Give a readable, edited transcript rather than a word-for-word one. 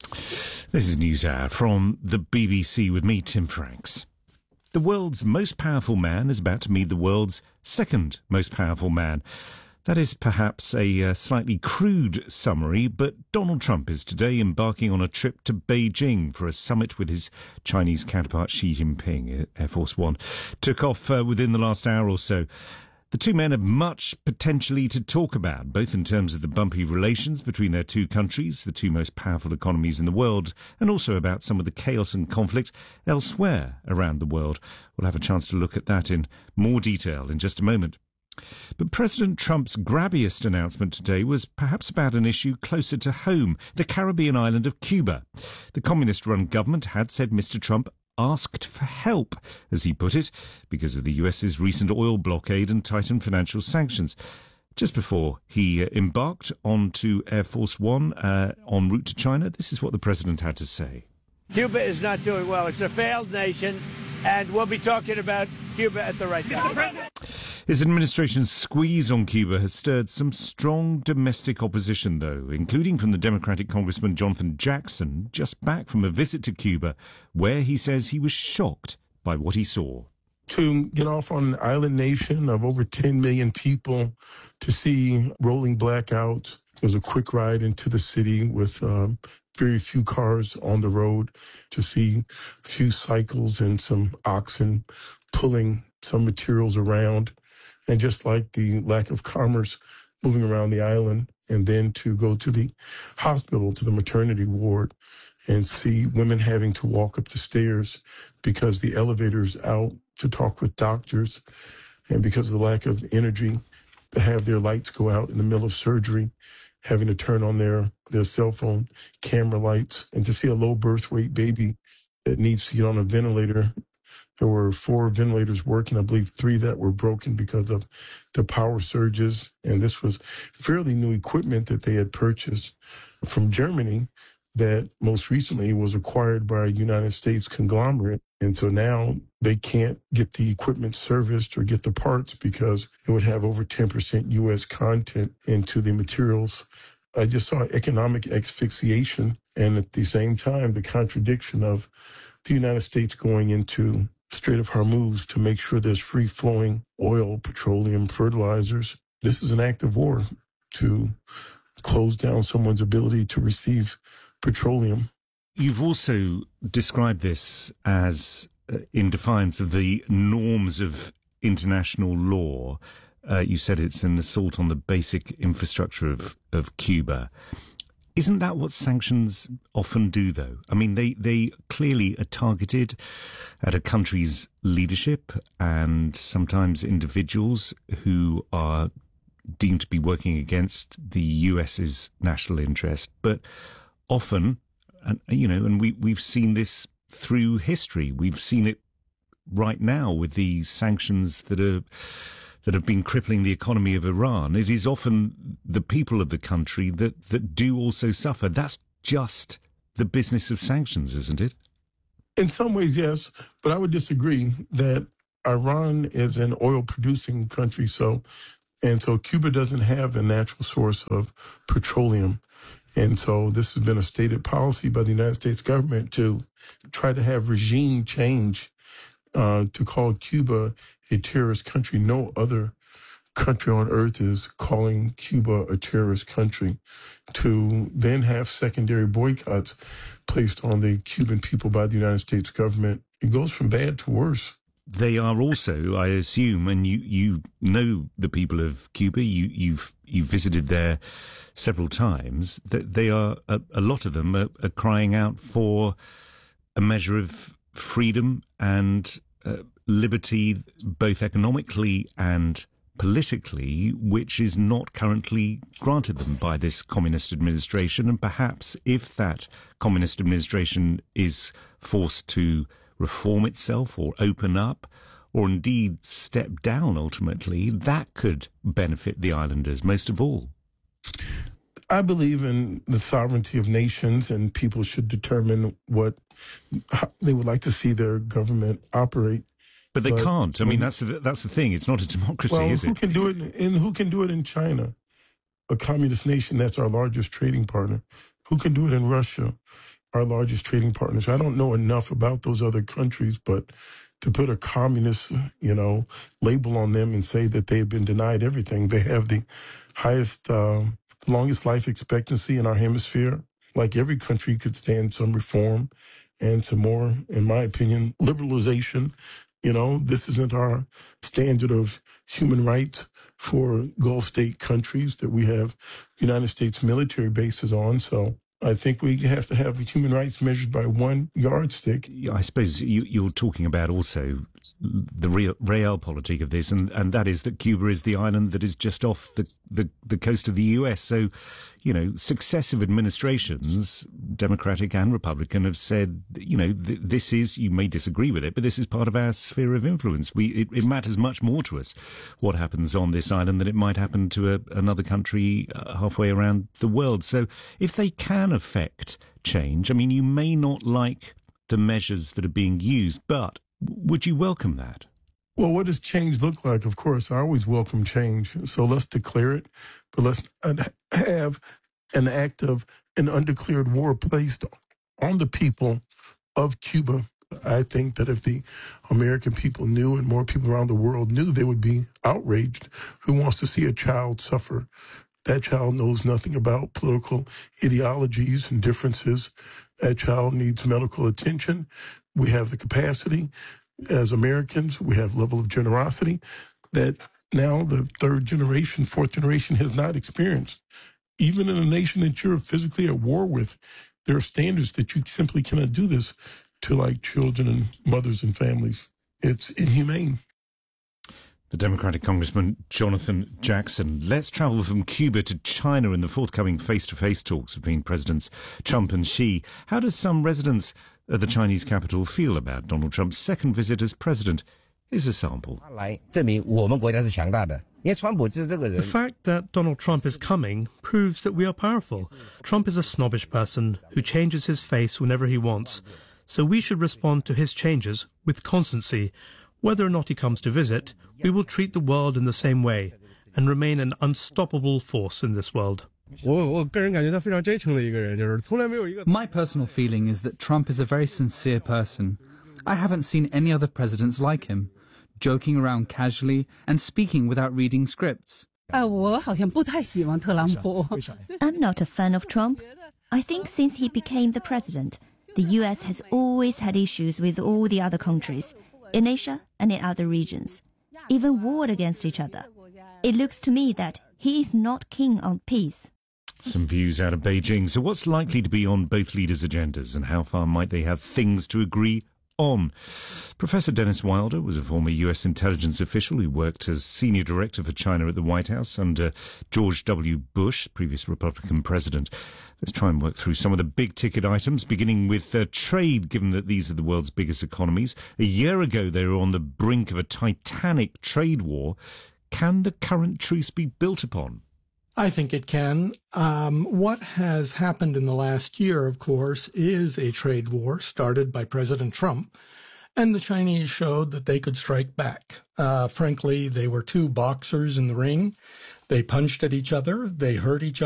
This is NewsHour from the BBC with me, Tim Franks. The world's most powerful man is about to meet the world's second most powerful man. That is perhaps a slightly crude summary, but Donald Trump is today embarking on a trip to Beijing for a summit with his Chinese counterpart Xi Jinping. Air Force One took off within the last hour or so. The two men have much potentially to talk about, both in terms of the bumpy relations between their two countries, the two most powerful economies in the world, and also about some of the chaos and conflict elsewhere around the world. We'll have a chance to look at that in more detail in just a moment. But President Trump's grabbiest announcement today was perhaps about an issue closer to home, the Caribbean island of Cuba. The communist-run government had said Mr. Trump asked for help, as he put it, because of the US's recent oil blockade and tightened financial sanctions. Just before he embarked onto Air Force One en route to China, this is what the president had to say. Cuba is not doing well. It's a failed nation, and we'll be talking about Cuba at the right time. His administration's squeeze on Cuba has stirred some strong domestic opposition, though, including from the Democratic Congressman Jonathan Jackson, just back from a visit to Cuba, where he says he was shocked by what he saw. To get off on an island nation of over 10 million people, to see rolling blackouts. It was a quick ride into the city with very few cars on the road, to see a few cycles and some oxen pulling some materials around. And just like the lack of commerce moving around the island, and then to go to the hospital, to the maternity ward, and see women having to walk up the stairs because the elevator's out to talk with doctors, and because of the lack of energy, to have their lights go out in the middle of surgery, having to turn on their cell phone camera lights, and to see a low birth weight baby that needs to get on a ventilator. There were 4 ventilators working, I believe 3 that were broken because of the power surges. And this was fairly new equipment that they had purchased from Germany that most recently was acquired by a United States conglomerate. And so now they can't get the equipment serviced or get the parts because it would have over 10% U.S. content into the materials. I just saw economic asphyxiation, and at the same time, the contradiction of the United States going into Strait of Hormuz to make sure there's free-flowing oil, petroleum, fertilizers. This is an act of war to close down someone's ability to receive petroleum. You've also described this as in defiance of the norms of international law. You said it's an assault on the basic infrastructure of Cuba. Isn't that what sanctions often do, though? I mean, they clearly are targeted at a country's leadership and sometimes individuals who are deemed to be working against the US's national interest. But often, and we've seen this through history. We've seen it right now with the sanctions that have been crippling the economy of Iran. It is often the people of the country that do also suffer. That's just the business of sanctions, isn't it? In some ways, yes, but I would disagree that Iran is an oil-producing country, so Cuba doesn't have a natural source of petroleum. And so this has been a stated policy by the United States government to try to have regime change, to call Cuba a terrorist country. No other country on earth is calling Cuba a terrorist country. To then have secondary boycotts placed on the Cuban people by the United States government, it goes from bad to worse. They are also, I assume, and you know the people of Cuba, you've visited there several times, that they are, a lot of them are crying out for a measure of freedom and liberty, both economically and politically, which is not currently granted them by this communist administration. And perhaps if that communist administration is forced to reform itself or open up or indeed step down ultimately, that could benefit the islanders most of all. I believe in the sovereignty of nations, and people should determine how they would like to see their government operate. But they can't. I mean, that's the thing. It's not a democracy, is it? Who can do it in China, a communist nation that's our largest trading partner? Who can do it in Russia? our largest trading partners. I don't know enough about those other countries, but to put a communist, label on them and say that they've been denied everything. They have the highest, longest life expectancy in our hemisphere. Like every country could stand some reform and some more, in my opinion, liberalization. This isn't our standard of human rights for Gulf state countries that we have United States military bases on. So I think we have to have human rights measured by one yardstick. I suppose you're talking about also the realpolitik of this, and that is that Cuba is the island that is just off the coast of the US. So, successive administrations, Democratic and Republican, have said, this is, you may disagree with it, but this is part of our sphere of influence. It matters much more to us what happens on this island than it might happen to another country halfway around the world. So if they can affect change, I mean, you may not like the measures that are being used, but would you welcome that? Well, what does change look like? Of course, I always welcome change. So let's declare it, but let's have an act of an undeclared war placed on the people of Cuba. I think that if the American people knew and more people around the world knew, they would be outraged. Who wants to see a child suffer? That child knows nothing about political ideologies and differences. That child needs medical attention. We have the capacity as Americans. We have level of generosity that now the third generation, fourth generation has not experienced. Even in a nation that you're physically at war with, there are standards that you simply cannot do this to, like children and mothers and families. It's inhumane. The Democratic Congressman Jonathan Jackson. Let's travel from Cuba to China in the forthcoming face-to-face talks between Presidents Trump and Xi. How do some residents of the Chinese capital feel about Donald Trump's second visit as president? Here's a sample. The fact that Donald Trump is coming proves that we are powerful. Trump is a snobbish person who changes his face whenever he wants, so we should respond to his changes with constancy. Whether or not he comes to visit, we will treat the world in the same way and remain an unstoppable force in this world. My personal feeling is that Trump is a very sincere person. I haven't seen any other presidents like him, joking around casually and speaking without reading scripts. I'm not a fan of Trump. I think since he became the president, the US has always had issues with all the other countries, in Asia and in other regions, even warred against each other. It looks to me that he is not keen on peace. Some views out of Beijing. So what's likely to be on both leaders' agendas, and how far might they have things to agree on? Professor Dennis Wilder was a former US intelligence official who worked as senior director for China at the White House under George W. Bush, previous Republican president. Let's try and work through some of the big-ticket items, beginning with trade, given that these are the world's biggest economies. A year ago, they were on the brink of a titanic trade war. Can the current truce be built upon? I think it can. What has happened in the last year, of course, is a trade war started by President Trump, and the Chinese showed that they could strike back. Frankly, they were two boxers in the ring. They punched at each other. They hurt each other.